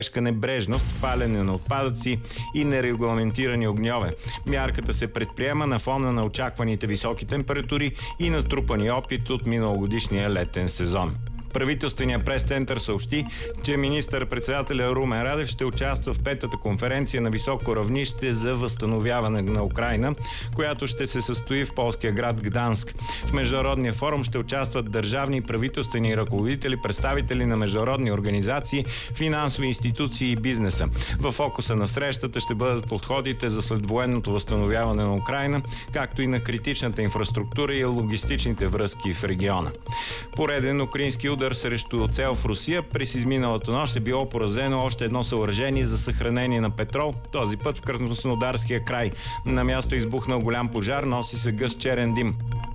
небрежност, палене на отпадъци и нерегламентирани огньове. Мярката се предприема на фона на очакваните високи температури и натрупани опит от миналогодишния летен сезон. Правителственият прес-център съобщи, че министър-председателя Румен Радев ще участва в петата конференция на високо равнище за възстановяване на Украйна, която ще се състои в полския град Гданск. В международния форум ще участват държавни и правителствени ръководители, представители на международни организации, финансови институции и бизнеса. В фокуса на срещата ще бъдат подходите за следвоенното възстановяване на Украйна, както и на критичната инфраструктура и логистичните връзки в региона. Пореден украински удар срещу цел в Русия. През изминалата нощ е било поразено още едно съоръжение за съхранение на петрол, този път в Краснодарския край. На място е избухнал голям пожар, носи се гъст черен дим.